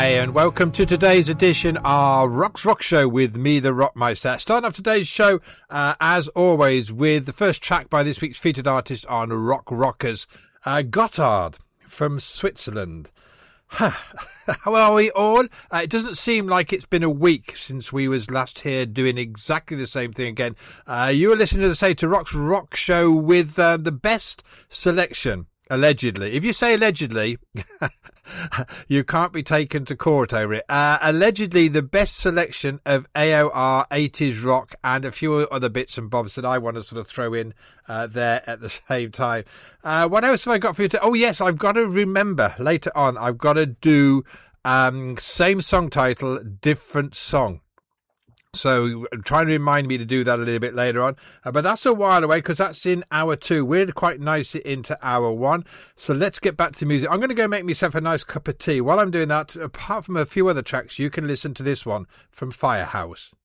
Hey, and welcome to today's edition of Rock's Rock Show with me, the Rockmeister. Starting off today's show, as always, with the first track by this week's featured artist on Rock Rockers, Gotthard from Switzerland. How are we all? It doesn't seem like it's been a week since we was last here doing exactly the same thing again. You are listening, as I say, to Rock's Rock Show with the best selection. Allegedly. If you say allegedly, you can't be taken to court over it. Allegedly, the best selection of AOR, 80s rock, and a few other bits and bobs that I want to sort of throw in there at the same time. What else have I got for you? Oh, yes, I've got to remember later on. I've got to do same song title, different song. So try to remind me to do that a little bit later on. But that's a while away because that's in hour 2. We're quite nicely into hour 1. So let's get back to music. I'm going to go make myself a nice cup of tea. While I'm doing that, apart from a few other tracks, you can listen to this one from Firehouse.